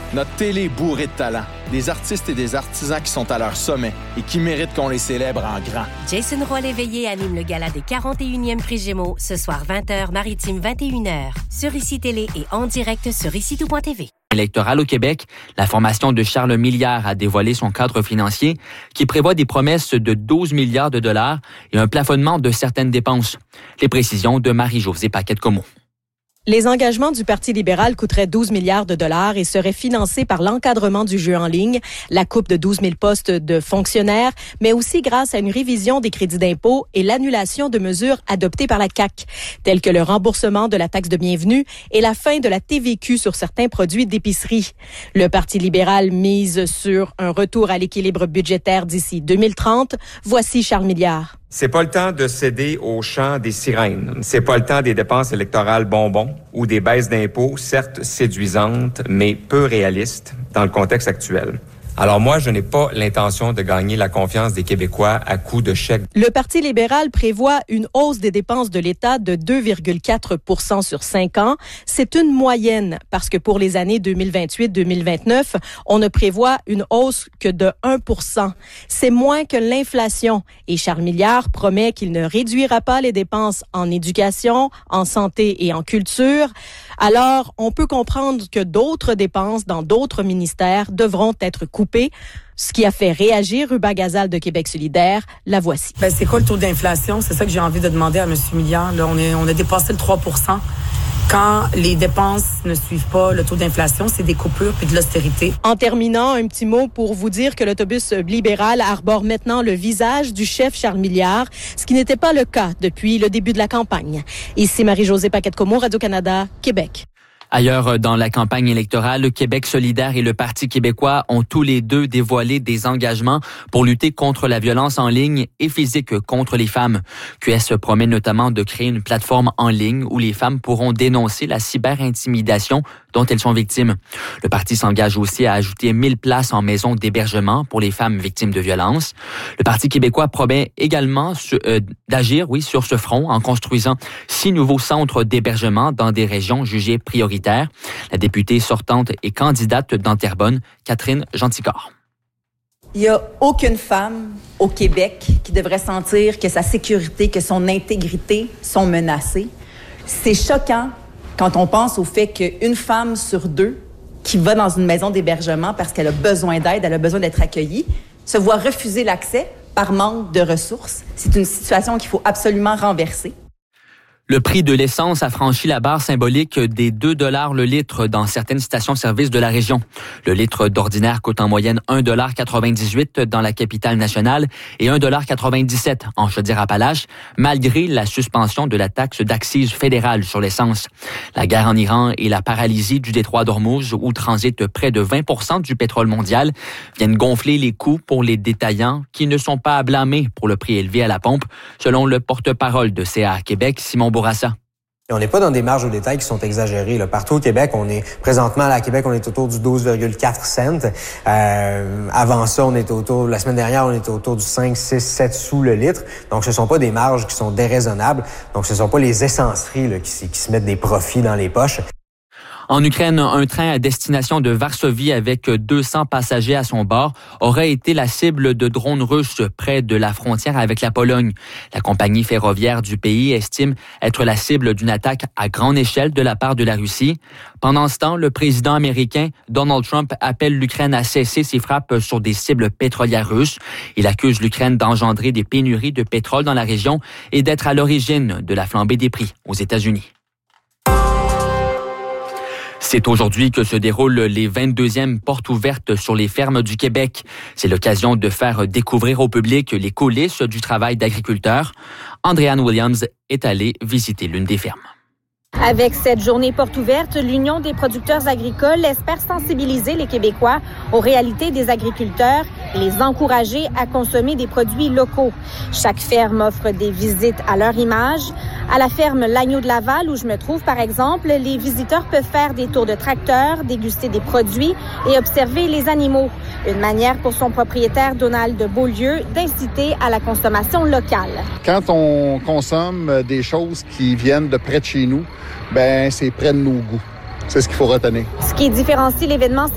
Notre télé est bourrée de talent. Des artistes et des artisans qui sont à leur sommet et qui méritent qu'on les célèbre en grand. Jason Roy-Léveillé anime le gala des 41e Prix Gémeaux ce soir 20h, maritime 21h. Sur ICI Télé et en direct sur ICI-tout.tv. Électorale au Québec, la formation de Charles Milliard a dévoilé son cadre financier qui prévoit des promesses de 12 milliards de dollars et un plafonnement de certaines dépenses. Les précisions de Marie-Josée Paquette-Comeau. Les engagements du Parti libéral coûteraient 12 milliards de dollars et seraient financés par l'encadrement du jeu en ligne, la coupe de 12 000 postes de fonctionnaires, mais aussi grâce à une révision des crédits d'impôt et l'annulation de mesures adoptées par la CAQ, telles que le remboursement de la taxe de bienvenue et la fin de la TVQ sur certains produits d'épicerie. Le Parti libéral mise sur un retour à l'équilibre budgétaire d'ici 2030. Voici Charles Milliard. C'est pas le temps de céder au chant des sirènes. C'est pas le temps des dépenses électorales bonbons ou des baisses d'impôts, certes séduisantes, mais peu réalistes dans le contexte actuel. Alors moi, je n'ai pas l'intention de gagner la confiance des Québécois à coups de chèques. Le Parti libéral prévoit une hausse des dépenses de l'État de 2,4 % sur 5 ans. C'est une moyenne parce que pour les années 2028-2029, on ne prévoit une hausse que de 1 %. C'est moins que l'inflation. Et Charles Milliard promet qu'il ne réduira pas les dépenses en éducation, en santé et en culture. Alors, on peut comprendre que d'autres dépenses dans d'autres ministères devront être coupées. Ce qui a fait réagir Ruba Gazal de Québec solidaire, la voici. C'est quoi le taux d'inflation? C'est ça que j'ai envie de demander à M. Milliard. Là, on a dépassé le 3 %. Quand les dépenses ne suivent pas le taux d'inflation, c'est des coupures puis de l'austérité. En terminant, un petit mot pour vous dire que l'autobus libéral arbore maintenant le visage du chef Charles Milliard, ce qui n'était pas le cas depuis le début de la campagne. Ici Marie-Josée Paquette-Comeau, Radio-Canada, Québec. Ailleurs, dans la campagne électorale, le Québec solidaire et le Parti québécois ont tous les deux dévoilé des engagements pour lutter contre la violence en ligne et physique contre les femmes. QS promet notamment de créer une plateforme en ligne où les femmes pourront dénoncer la cyberintimidation dont elles sont victimes. Le parti s'engage aussi à ajouter 1000 places en maison d'hébergement pour les femmes victimes de violences. Le Parti québécois promet également d'agir, sur ce front en construisant 6 nouveaux centres d'hébergement dans des régions jugées prioritaires. La députée sortante et candidate dans Terrebonne, Catherine Gentilcorps. Il n'y a aucune femme au Québec qui devrait sentir que sa sécurité, que son intégrité sont menacées. C'est choquant quand on pense au fait qu'une femme sur 2 qui va dans une maison d'hébergement parce qu'elle a besoin d'aide, elle a besoin d'être accueillie, se voit refuser l'accès par manque de ressources. C'est une situation qu'il faut absolument renverser. Le prix de l'essence a franchi la barre symbolique des 2 $ le litre dans certaines stations-service de la région. Le litre d'ordinaire coûte en moyenne 1,98 $ dans la capitale nationale et 1,97 $ en Chaudière-Appalaches, malgré la suspension de la taxe d'accise fédérale sur l'essence. La guerre en Iran et la paralysie du détroit d'Ormuz, où transite près de 20 % du pétrole mondial, viennent gonfler les coûts pour les détaillants qui ne sont pas à blâmer pour le prix élevé à la pompe, selon le porte-parole de CA Québec, Simon Bourassa. Et on n'est pas dans des marges au détail qui sont exagérées. Là. Partout au Québec, présentement à Québec, on est autour du 12,4 cents. Avant ça, la semaine dernière, on était autour du 5, 6, 7 sous le litre. Donc, ce sont pas des marges qui sont déraisonnables. Donc, ce sont pas les essenceries là, qui se mettent des profits dans les poches. En Ukraine, un train à destination de Varsovie avec 200 passagers à son bord aurait été la cible de drones russes près de la frontière avec la Pologne. La compagnie ferroviaire du pays estime être la cible d'une attaque à grande échelle de la part de la Russie. Pendant ce temps, le président américain Donald Trump appelle l'Ukraine à cesser ses frappes sur des cibles pétrolières russes. Il accuse l'Ukraine d'engendrer des pénuries de pétrole dans la région et d'être à l'origine de la flambée des prix aux États-Unis. C'est aujourd'hui que se déroulent les 22e portes ouvertes sur les fermes du Québec. C'est l'occasion de faire découvrir au public les coulisses du travail d'agriculteurs. Andréanne Williams est allée visiter l'une des fermes. Avec cette journée porte ouverte, l'Union des producteurs agricoles espère sensibiliser les Québécois aux réalités des agriculteurs et les encourager à consommer des produits locaux. Chaque ferme offre des visites à leur image. À la ferme L'Agneau de Laval, où je me trouve par exemple, les visiteurs peuvent faire des tours de tracteur, déguster des produits et observer les animaux. Une manière pour son propriétaire Donald Beaulieu d'inciter à la consommation locale. Quand on consomme des choses qui viennent de près de chez nous, c'est près de nos goûts. C'est ce qu'il faut retenir. Ce qui différencie l'événement